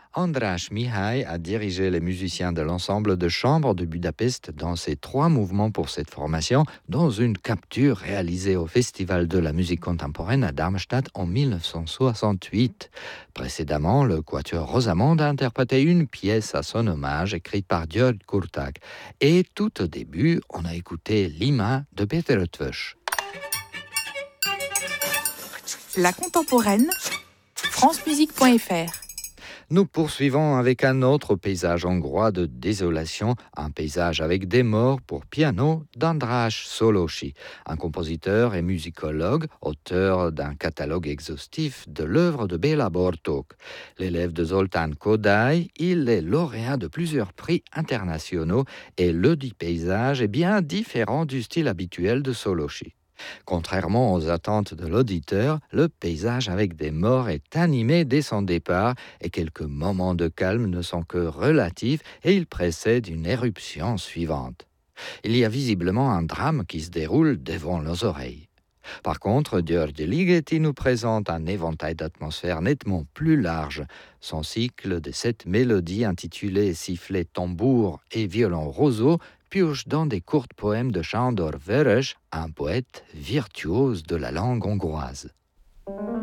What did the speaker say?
András Mihály a dirigé les musiciens de l'ensemble de chambre de Budapest dans ces 3 mouvements pour cette formation, dans une capture réalisée au Festival de la musique contemporaine à Darmstadt en 1968. Précédemment, le quatuor Rosamonde a interprété une pièce à son hommage écrite par György Kurták. Et tout au début, on a écouté Lima de Péter Ötvös. La contemporaine, francemusique.fr. Nous poursuivons avec un autre paysage hongrois de désolation, un paysage avec des morts pour piano d'András Szolósi, un compositeur et musicologue, auteur d'un catalogue exhaustif de l'œuvre de Béla Bartók. L'élève de Zoltán Kodály, il est lauréat de plusieurs prix internationaux et le dit paysage est bien différent du style habituel de Szolósi. Contrairement aux attentes de l'auditeur, le paysage avec des morts est animé dès son départ et quelques moments de calme ne sont que relatifs et ils précèdent une éruption suivante. Il y a visiblement un drame qui se déroule devant nos oreilles. Par contre, György Ligeti nous présente un éventail d'atmosphères nettement plus large. Son cycle de 7 mélodies intitulées Sifflet, tambour et violon roseau pioche dans des courts poèmes de Sándor Vörös, un poète virtuose de la langue hongroise.